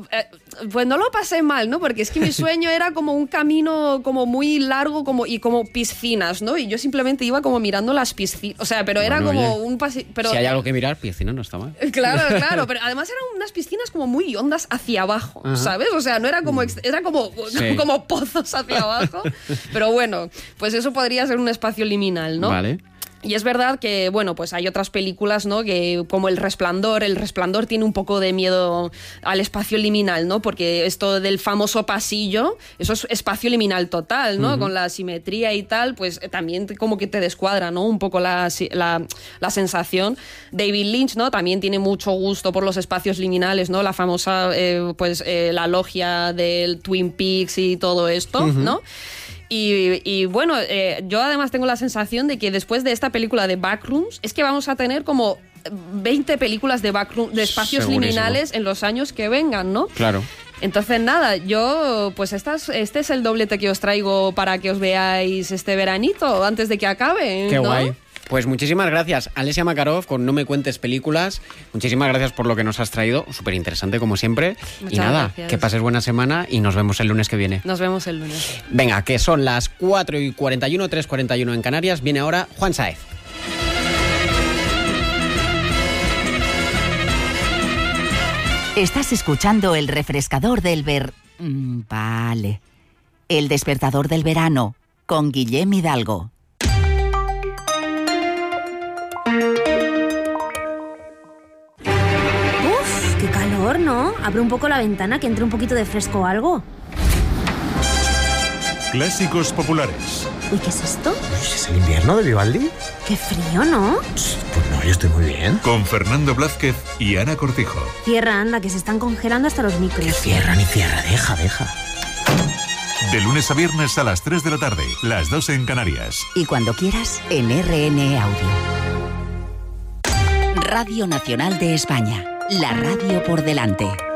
pues no lo pasé mal, ¿no? Porque es que mi sueño era como un camino como muy largo y como piscinas, ¿no? Y yo simplemente iba como mirando las piscinas. O sea, pero era como un paseo... Si hay algo que mirar, piscina no está mal. Claro. Pero además eran unas piscinas como muy hondas hacia abajo, ¿sabes? O sea, no era como... Era como pozos hacia abajo. Pero bueno, pues eso podría ser un espacio liminal, ¿no? Vale. Y es verdad que, bueno, pues hay otras películas, ¿no? Que como El Resplandor tiene un poco de miedo al espacio liminal, ¿no? Porque esto del famoso pasillo, eso es espacio liminal total, ¿no? Con la simetría y tal, pues también como que te descuadra, ¿no? Un poco la sensación. David Lynch, ¿no? También tiene mucho gusto por los espacios liminales, ¿no? La famosa, la logia del Twin Peaks y todo esto, ¿no? Y bueno, yo además tengo la sensación de que después de esta película de Backrooms es que vamos a tener como 20 películas de espacios liminales en los años que vengan, ¿no? Claro. Entonces nada, yo pues este es el doblete que os traigo para que os veáis este veranito antes de que acabe. Qué ¿no? guay. Pues muchísimas gracias, Alessia Makarov, con No me cuentes películas. Muchísimas gracias por lo que nos has traído, súper interesante como siempre. Muchas y nada, gracias. Que pases buena semana y nos vemos el lunes que viene. Nos vemos el lunes. Venga, que son las 4:41, 3:41 en Canarias. Viene ahora Juan Sáez. Estás escuchando el refrescador del Vale. El despertador del verano, con Guillem Hidalgo. Uf, qué calor, ¿no? Abre un poco la ventana, que entre un poquito de fresco o algo. Clásicos populares. Uy, ¿qué es esto? ¿Es el invierno de Vivaldi? Qué frío, ¿no? Pues no, yo estoy muy bien. Con Fernando Blázquez y Ana Cortijo. Cierra, anda, que se están congelando hasta los micros. Que cierra ni cierra, deja. De lunes a viernes a las 3 de la tarde, las 2 en Canarias. Y cuando quieras, en RN Audio. Radio Nacional de España. La radio por delante.